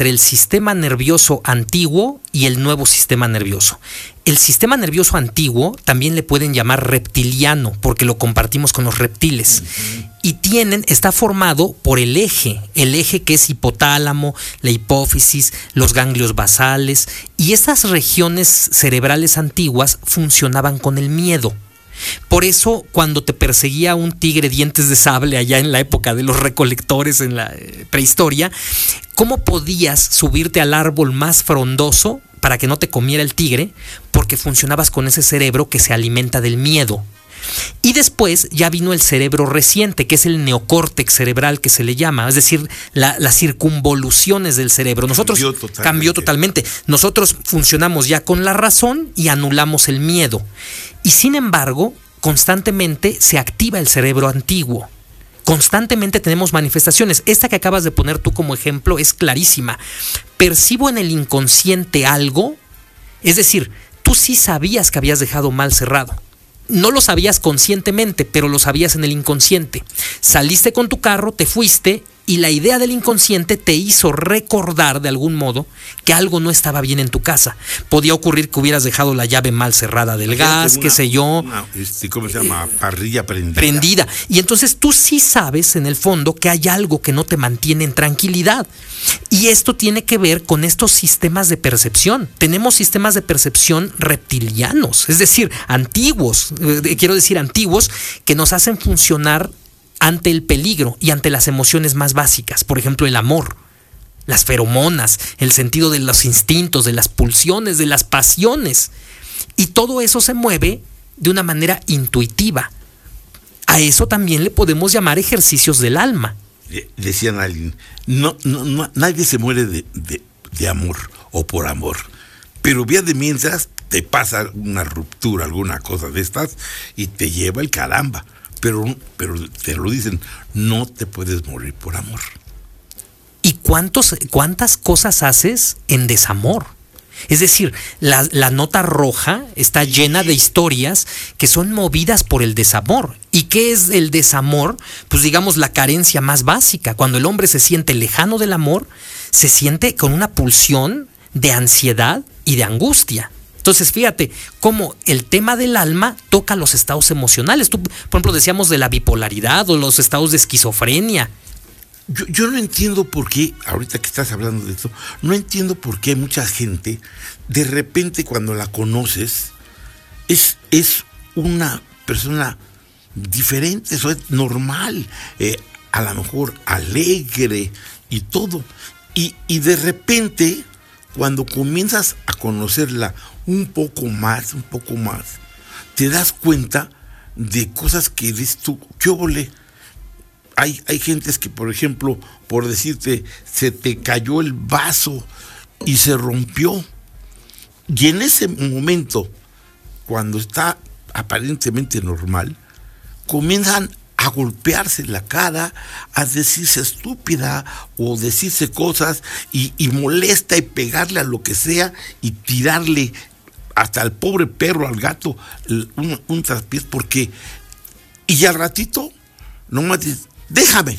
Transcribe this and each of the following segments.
entre el sistema nervioso antiguo y el nuevo sistema nervioso. El sistema nervioso antiguo también le pueden llamar reptiliano porque lo compartimos con los reptiles. Y está formado por el eje que es hipotálamo, la hipófisis, los ganglios basales, y estas regiones cerebrales antiguas funcionaban con el miedo. Por eso, cuando te perseguía un tigre dientes de sable allá en la época de los recolectores en la prehistoria, ¿cómo podías subirte al árbol más frondoso para que no te comiera el tigre? Porque funcionabas con ese cerebro que se alimenta del miedo. Y después ya vino el cerebro reciente, que es el neocórtex cerebral que se le llama, es decir, las circunvoluciones del cerebro. Cambió totalmente. Nosotros funcionamos ya con la razón y anulamos el miedo. Y sin embargo, constantemente se activa el cerebro antiguo. Constantemente tenemos manifestaciones. Esta que acabas de poner tú como ejemplo es clarísima. Percibo en el inconsciente algo, es decir, tú sí sabías que habías dejado mal cerrado. No lo sabías conscientemente, pero lo sabías en el inconsciente. Saliste con tu carro, te fuiste y la idea del inconsciente te hizo recordar de algún modo que algo no estaba bien en tu casa. Podía ocurrir que hubieras dejado la llave mal cerrada del gas, qué sé yo. ¿Cómo se llama? Parrilla prendida. Y entonces tú sí sabes en el fondo que hay algo que no te mantiene en tranquilidad. Y esto tiene que ver con estos sistemas de percepción. Tenemos sistemas de percepción reptilianos, es decir, antiguos, que nos hacen funcionar ante el peligro y ante las emociones más básicas. Por ejemplo, el amor, las feromonas, el sentido de los instintos, de las pulsiones, de las pasiones. Y todo eso se mueve de una manera intuitiva. A eso también le podemos llamar ejercicios del alma. Decían a alguien, nadie se muere de amor o por amor, pero vía de mientras te pasa una ruptura, alguna cosa de estas, y te lleva el caramba. Pero te lo dicen, no te puedes morir por amor. ¿Y cuántas cosas haces en desamor? Es decir, la nota roja está llena de historias que son movidas por el desamor. ¿Y qué es el desamor? Pues digamos la carencia más básica. Cuando el hombre se siente lejano del amor, se siente con una pulsión de ansiedad y de angustia. Entonces, fíjate cómo el tema del alma toca los estados emocionales. Tú, por ejemplo, decíamos de la bipolaridad o los estados de esquizofrenia. Yo no entiendo por qué, ahorita que estás hablando de esto, no entiendo por qué mucha gente, de repente cuando la conoces, es una persona diferente, eso es normal, a lo mejor alegre y todo. Y de repente, cuando comienzas a conocerla un poco más, te das cuenta de cosas que dices tú, ¿qué óvole? Hay gentes que, por ejemplo, por decirte, se te cayó el vaso y se rompió. Y en ese momento, cuando está aparentemente normal, comienzan a golpearse la cara, a decirse estúpida o decirse cosas y molesta y pegarle a lo que sea y tirarle hasta al pobre perro, al gato, un traspiés, porque... Y al ratito, nomás dices, déjame.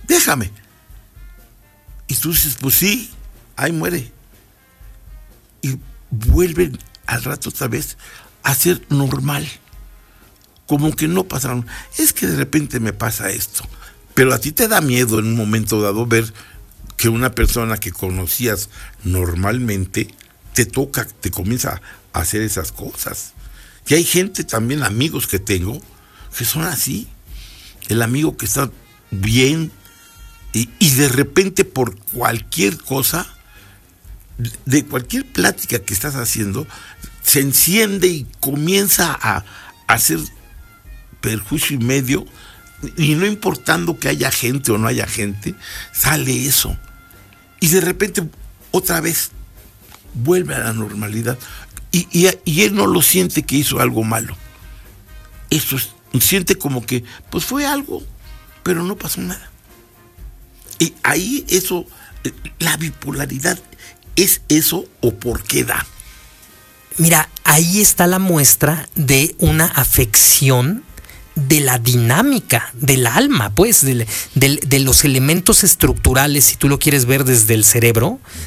Y tú dices, pues sí, ahí muere. Y vuelven al rato otra vez a ser normal. Como que no pasaron. Es que de repente me pasa esto. Pero a ti te da miedo en un momento dado ver que una persona que conocías normalmente te comienza a hacer esas cosas. Y hay gente también, amigos que tengo, que son así. El amigo que está bien y de repente por cualquier cosa, de cualquier plática que estás haciendo, se enciende y comienza a hacer perjuicio y medio, y no importando que haya gente o no haya gente, sale eso. Y de repente otra vez vuelve a la normalidad. Y él no lo siente que hizo algo malo. Eso siente como que, pues fue algo, pero no pasó nada. Y ahí eso, la bipolaridad, ¿es eso o por qué da? Mira, ahí está la muestra de una afección de la dinámica del alma, pues, de los elementos estructurales, si tú lo quieres ver desde el cerebro,